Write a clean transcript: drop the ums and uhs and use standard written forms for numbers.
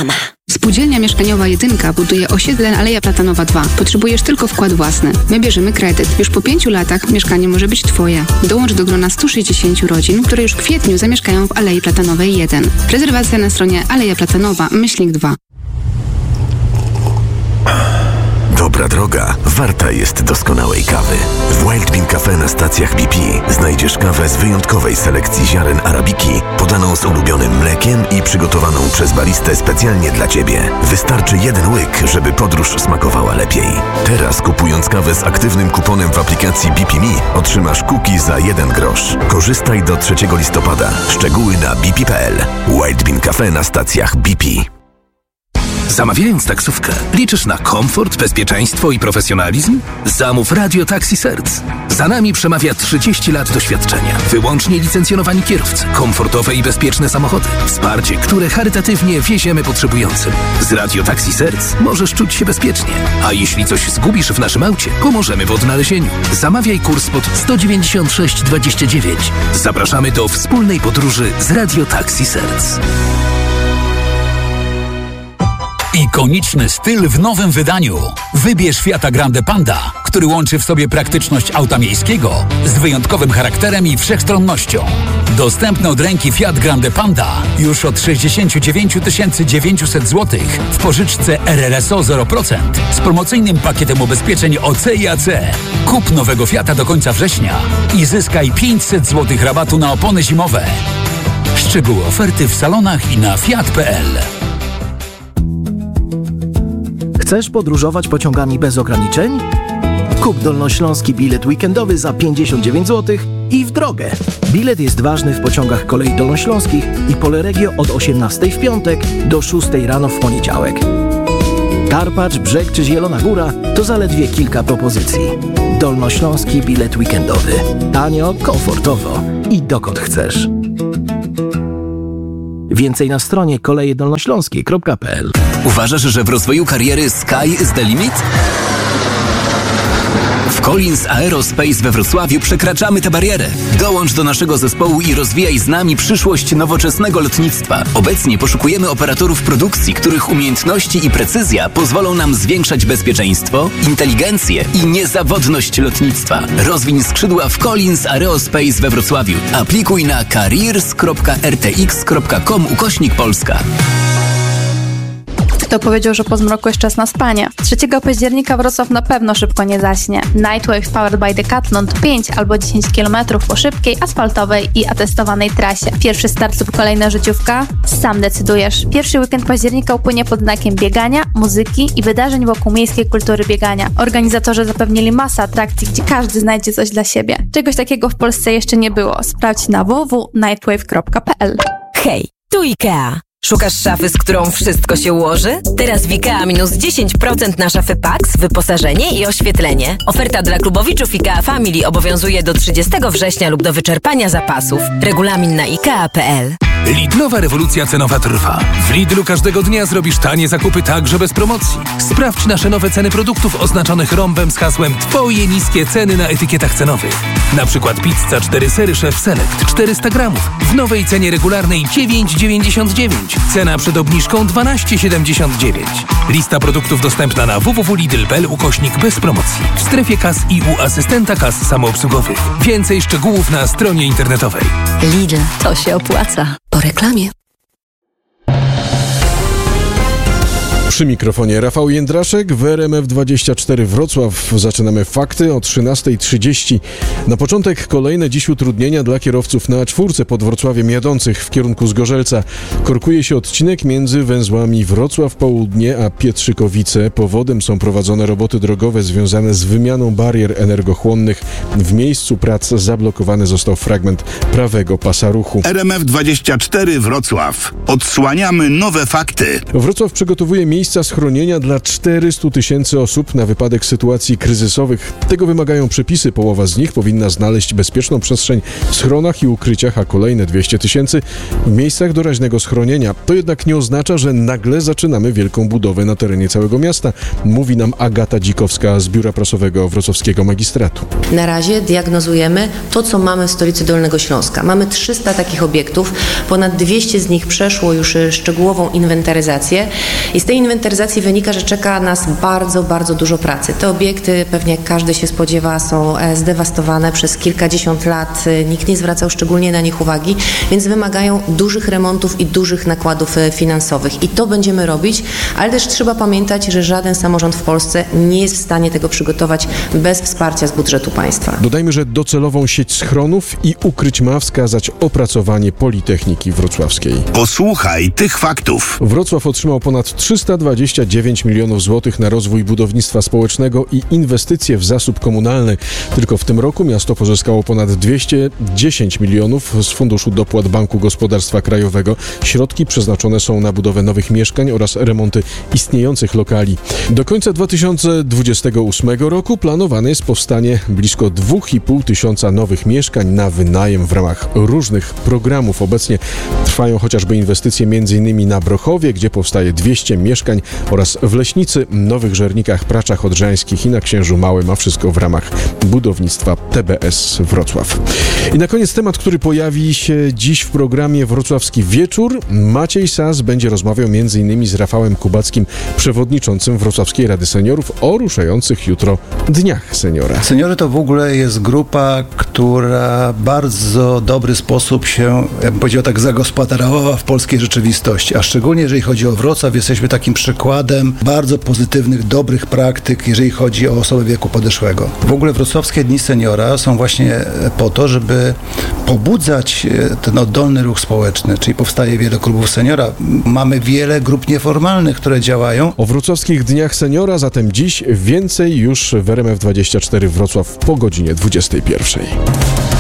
Reklama. Spółdzielnia Mieszkaniowa 1 buduje osiedle Aleja Platanowa 2. Potrzebujesz tylko wkład własny. My bierzemy kredyt. Już po 5 latach mieszkanie może być Twoje. Dołącz do grona 160 rodzin, które już w kwietniu zamieszkają w Alei Platanowej 1. Rezerwacja na stronie Aleja Platanowa /2. Dobra droga warta jest doskonałej kawy. W Wild Bean Cafe na stacjach BP znajdziesz kawę z wyjątkowej selekcji ziaren arabiki, podaną z ulubionym mlekiem i przygotowaną przez baristę specjalnie dla Ciebie. Wystarczy jeden łyk, żeby podróż smakowała lepiej. Teraz kupując kawę z aktywnym kuponem w aplikacji BP Me otrzymasz cookie za 1 grosz. Korzystaj do 3 listopada. Szczegóły na bp.pl. Wild Bean Cafe na stacjach BP. Zamawiając taksówkę, liczysz na komfort, bezpieczeństwo i profesjonalizm? Zamów Radio Taxi Serc. Za nami przemawia 30 lat doświadczenia. Wyłącznie licencjonowani kierowcy, komfortowe i bezpieczne samochody, wsparcie, które charytatywnie wieziemy potrzebującym. Z Radio Taxi Serc możesz czuć się bezpiecznie. A jeśli coś zgubisz w naszym aucie, pomożemy w odnalezieniu. Zamawiaj kurs pod 196,29. Zapraszamy do wspólnej podróży z Radio Taxi Serc. Ikoniczny styl w nowym wydaniu. Wybierz Fiata Grande Panda, który łączy w sobie praktyczność auta miejskiego z wyjątkowym charakterem i wszechstronnością. Dostępny od ręki Fiat Grande Panda już od 69 900 zł w pożyczce RRSO 0% z promocyjnym pakietem ubezpieczeń OC i AC. Kup nowego Fiata do końca września i zyskaj 500 zł rabatu na opony zimowe. Szczegóły oferty w salonach i na fiat.pl. Chcesz podróżować pociągami bez ograniczeń? Kup dolnośląski bilet weekendowy za 59 zł i w drogę. Bilet jest ważny w pociągach kolei dolnośląskich i Poleregio od 18 w piątek do 6 rano w poniedziałek. Karpacz, Brzeg czy Zielona Góra to zaledwie kilka propozycji. Dolnośląski bilet weekendowy. Tanio, komfortowo i dokąd chcesz. Więcej na stronie kolejedolnośląskiej.pl. Uważasz, że w rozwoju kariery sky is the limit? W Collins Aerospace we Wrocławiu przekraczamy tę barierę. Dołącz do naszego zespołu i rozwijaj z nami przyszłość nowoczesnego lotnictwa. Obecnie poszukujemy operatorów produkcji, których umiejętności i precyzja pozwolą nam zwiększać bezpieczeństwo, inteligencję i niezawodność lotnictwa. Rozwiń skrzydła w Collins Aerospace we Wrocławiu. Aplikuj na careers.rtx.com/Polska. Kto powiedział, że po zmroku jest czas na spanie? 3 października Wrocław na pewno szybko nie zaśnie. Nightwave Powered by Decathlon to 5 albo 10 km po szybkiej, asfaltowej i atestowanej trasie. Pierwszy start lub kolejna życiówka? Sam decydujesz. Pierwszy weekend października upłynie pod znakiem biegania, muzyki i wydarzeń wokół miejskiej kultury biegania. Organizatorzy zapewnili masę atrakcji, gdzie każdy znajdzie coś dla siebie. Czegoś takiego w Polsce jeszcze nie było. Sprawdź na www.nightwave.pl. Hej, tu IKEA. Szukasz szafy, z którą wszystko się ułoży? Teraz w IKEA minus 10% na szafy Pax, wyposażenie i oświetlenie. Oferta dla klubowiczów IKEA Family obowiązuje do 30 września lub do wyczerpania zapasów. Regulamin na IKEA.pl. Lidlowa rewolucja cenowa trwa. W Lidlu każdego dnia zrobisz tanie zakupy także bez promocji. Sprawdź nasze nowe ceny produktów oznaczonych rąbem z hasłem Twoje niskie ceny na etykietach cenowych. Na przykład pizza 4 sery Chef Select 400 gramów w nowej cenie regularnej 9,99. Cena przed obniżką 12,79. Lista produktów dostępna na www.lidl.pl / bez promocji. W strefie kas i u asystenta kas samoobsługowych. Więcej szczegółów na stronie internetowej. Lidl, to się opłaca. Po reklamie. Przy mikrofonie Rafał Jędraszek w RMF24 Wrocław. Zaczynamy fakty o 13:30. Na początek kolejne dziś utrudnienia dla kierowców na A4 pod Wrocławiem jadących w kierunku Zgorzelca. Korkuje się odcinek między węzłami Wrocław Południe a Pietrzykowice. Powodem są prowadzone roboty drogowe związane z wymianą barier energochłonnych. W miejscu prac zablokowany został fragment prawego pasa ruchu. RMF24 Wrocław. Odsłaniamy nowe fakty. Wrocław przygotowuje miejsce miejsca schronienia dla 400 000 osób na wypadek sytuacji kryzysowych. Tego wymagają przepisy. Połowa z nich powinna znaleźć bezpieczną przestrzeń w schronach i ukryciach, a kolejne 200 000 w miejscach doraźnego schronienia. To jednak nie oznacza, że nagle zaczynamy wielką budowę na terenie całego miasta, mówi nam Agata Dzikowska z Biura Prasowego Wrocławskiego Magistratu. Na razie diagnozujemy to, co mamy w stolicy Dolnego Śląska. Mamy 300 takich obiektów, ponad 200 z nich przeszło już szczegółową inwentaryzację i z tej inwentaryzacji wynika, że czeka nas bardzo, bardzo dużo pracy. Te obiekty, pewnie jak każdy się spodziewa, są zdewastowane przez kilkadziesiąt lat. Nikt nie zwracał szczególnie na nich uwagi, więc wymagają dużych remontów i dużych nakładów finansowych. I to będziemy robić, ale też trzeba pamiętać, że żaden samorząd w Polsce nie jest w stanie tego przygotować bez wsparcia z budżetu państwa. Dodajmy, że docelową sieć schronów i ukryć ma wskazać opracowanie Politechniki Wrocławskiej. Posłuchaj tych faktów. Wrocław otrzymał ponad 329 milionów złotych na rozwój budownictwa społecznego i inwestycje w zasób komunalny. Tylko w tym roku miasto pozyskało ponad 210 milionów z Funduszu Dopłat Banku Gospodarstwa Krajowego. Środki przeznaczone są na budowę nowych mieszkań oraz remonty istniejących lokali. Do końca 2028 roku planowane jest powstanie blisko 2,5 tysiąca nowych mieszkań na wynajem w ramach różnych programów. Obecnie trwają chociażby inwestycje m.in. na Brochowie, gdzie powstaje 200 mieszkań oraz w Leśnicy, Nowych Żernikach, Praczach Odrzańskich i na Księżu Małym, a wszystko w ramach budownictwa TBS Wrocław. I na koniec temat, który pojawi się dziś w programie Wrocławski Wieczór. Maciej Sas będzie rozmawiał m.in. z Rafałem Kubackim, przewodniczącym Wrocławskiej Rady Seniorów, o ruszających jutro Dniach Seniora. Seniory to w ogóle jest grupa, która w bardzo dobry sposób się, ja bym powiedział tak, zagospodarowała w polskiej rzeczywistości, a szczególnie jeżeli chodzi o Wrocław, jesteśmy takim przykładem bardzo pozytywnych, dobrych praktyk, jeżeli chodzi o osoby wieku podeszłego. W ogóle Wrocławskie Dni Seniora są właśnie po to, żeby pobudzać ten oddolny ruch społeczny, czyli powstaje wiele klubów seniora. Mamy wiele grup nieformalnych, które działają. O Wrocławskich Dniach Seniora zatem dziś więcej już w RMF24 Wrocław po godzinie 21.